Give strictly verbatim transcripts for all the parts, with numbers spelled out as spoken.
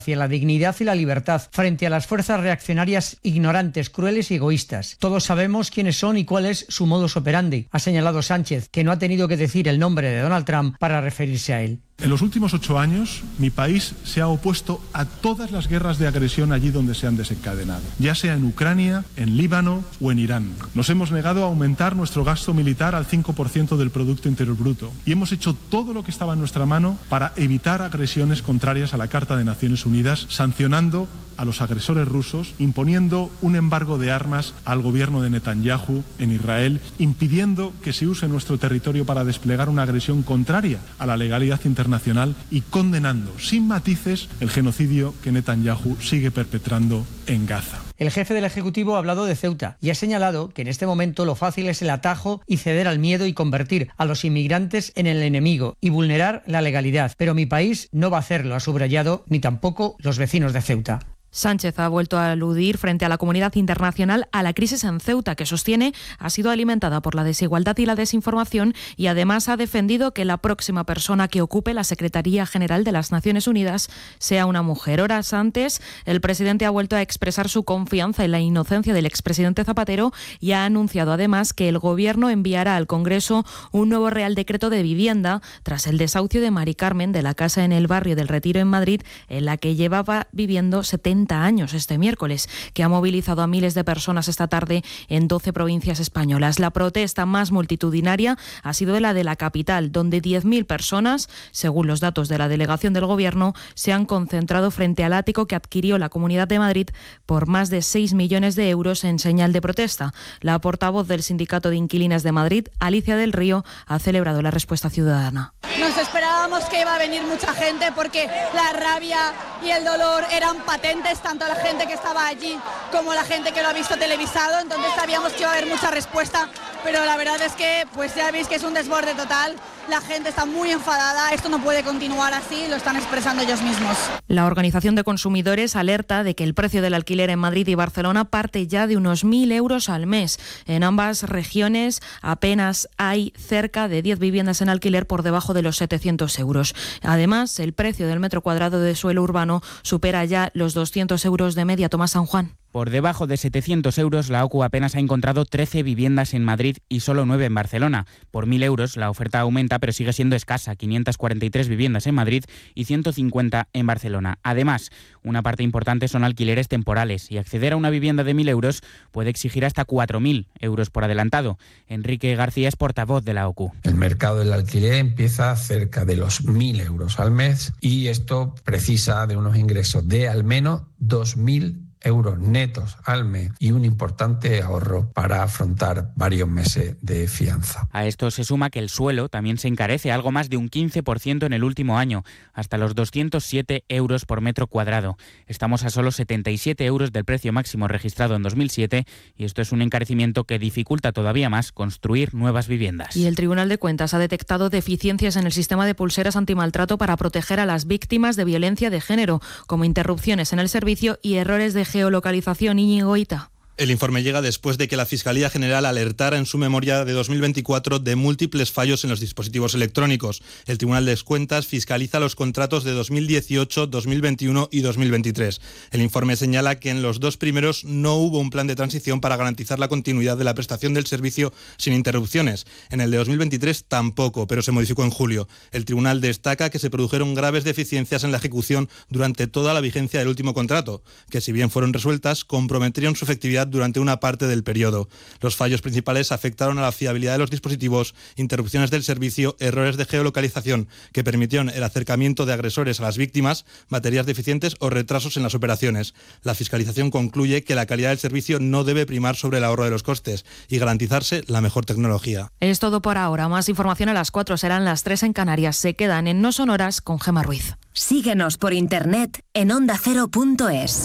hacia la dignidad y la libertad frente a las fuerzas reaccionarias ignorantes, crueles y egoístas. Todos sabemos quiénes son y cuál es su modus operandi, ha señalado Sánchez, que no ha tenido que decir el nombre de Donald Trump para referirse a él. En los últimos ocho años, mi país se ha opuesto a todas las guerras de agresión allí donde se han desencadenado, ya sea en Ucrania, en Líbano o en Irán. Nos hemos negado a aumentar nuestro gasto militar al cinco por ciento del Producto Interior Bruto y hemos hecho todo lo que estaba en nuestra mano para evitar agresiones contrarias a la Carta de Naciones Unidas, sancionando a los agresores rusos, imponiendo un embargo de armas al gobierno de Netanyahu en Israel, impidiendo que se use nuestro territorio para desplegar una agresión contraria a la legalidad internacional y condenando sin matices el genocidio que Netanyahu sigue perpetrando en Gaza. El jefe del Ejecutivo ha hablado de Ceuta y ha señalado que en este momento lo fácil es el atajo y ceder al miedo y convertir a los inmigrantes en el enemigo y vulnerar la legalidad. Pero mi país no va a hacerlo, ha subrayado, ni tampoco los vecinos de Ceuta. Sánchez ha vuelto a aludir frente a la comunidad internacional a la crisis en Ceuta, que sostiene ha sido alimentada por la desigualdad y la desinformación, y además ha defendido que la próxima persona que ocupe la Secretaría General de las Naciones Unidas sea una mujer. Horas antes, el presidente ha vuelto a expresar su confianza en la inocencia del expresidente Zapatero y ha anunciado además que el Gobierno enviará al Congreso un nuevo Real Decreto de Vivienda tras el desahucio de Mari Carmen de la casa en el barrio del Retiro en Madrid, en la que llevaba viviendo setenta años este miércoles, que ha movilizado a miles de personas esta tarde en doce provincias españolas. La protesta más multitudinaria ha sido la de la capital, donde diez mil personas, según los datos de la delegación del Gobierno, se han concentrado frente al ático que adquirió la Comunidad de Madrid por más de seis millones de euros en señal de protesta. La portavoz del Sindicato de Inquilinas de Madrid, Alicia del Río, ha celebrado la respuesta ciudadana. Nos esperábamos que iba a venir mucha gente porque la rabia y el dolor eran patentes, tanto la gente que estaba allí como la gente que lo ha visto televisado, entonces sabíamos que iba a haber mucha respuesta, pero la verdad es que pues ya veis que es un desborde total, la gente está muy enfadada, esto no puede continuar así, lo están expresando ellos mismos. La Organización de Consumidores alerta de que el precio del alquiler en Madrid y Barcelona parte ya de unos mil euros al mes. En ambas regiones apenas hay cerca de diez viviendas en alquiler por debajo de los setecientos euros. Además, el precio del metro cuadrado de suelo urbano supera ya los doscientos euros de media. Tomás San Juan. Por debajo de setecientos euros, la O C U apenas ha encontrado trece viviendas en Madrid y solo nueve en Barcelona. Por mil euros, la oferta aumenta, pero sigue siendo escasa. quinientas cuarenta y tres viviendas en Madrid y ciento cincuenta en Barcelona. Además, una parte importante son alquileres temporales y acceder a una vivienda de mil euros puede exigir hasta cuatro mil euros por adelantado. Enrique García es portavoz de la O C U. El mercado del alquiler empieza cerca de los mil euros al mes y esto precisa de unos ingresos de al menos dos mil euros netos al mes y un importante ahorro para afrontar varios meses de fianza. A esto se suma que el suelo también se encarece algo más de un quince por ciento en el último año, hasta los doscientos siete euros por metro cuadrado. Estamos a solo setenta y siete euros del precio máximo registrado en dos mil siete y esto es un encarecimiento que dificulta todavía más construir nuevas viviendas. Y el Tribunal de Cuentas ha detectado deficiencias en el sistema de pulseras antimaltrato para proteger a las víctimas de violencia de género, como interrupciones en el servicio y errores de geolocalización. Íñigo Ita. El informe llega después de que la Fiscalía General alertara en su memoria de dos mil veinticuatro de múltiples fallos en los dispositivos electrónicos. El Tribunal de Cuentas fiscaliza los contratos de dos mil dieciocho, dos mil veintiuno y dos mil veintitrés. El informe señala que en los dos primeros no hubo un plan de transición para garantizar la continuidad de la prestación del servicio sin interrupciones. En el de dos mil veintitrés tampoco, pero se modificó en julio. El Tribunal destaca que se produjeron graves deficiencias en la ejecución durante toda la vigencia del último contrato, que si bien fueron resueltas, comprometieron su efectividad durante una parte del periodo. Los fallos principales afectaron a la fiabilidad de los dispositivos, interrupciones del servicio, errores de geolocalización que permitieron el acercamiento de agresores a las víctimas, baterías deficientes o retrasos en las operaciones. La fiscalización concluye que la calidad del servicio no debe primar sobre el ahorro de los costes y garantizarse la mmejor tecnología. Es todo por ahora. Más información a las cuatro, serán las tres en Canarias. Se quedan en No Sonoras con Gemma Ruiz. Síguenos por internet en onda cero punto es.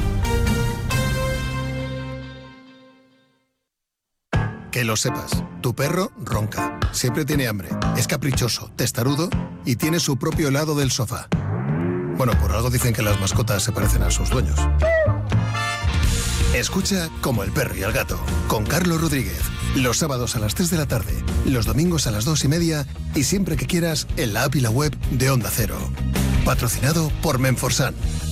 Que lo sepas, tu perro ronca, siempre tiene hambre, es caprichoso, testarudo y tiene su propio lado del sofá. Bueno, por algo dicen que las mascotas se parecen a sus dueños. Escucha Como el perro y el gato, con Carlos Rodríguez, los sábados a las tres de la tarde, los domingos a las dos y media y siempre que quieras en la app y la web de Onda Cero. Patrocinado por Menforsan,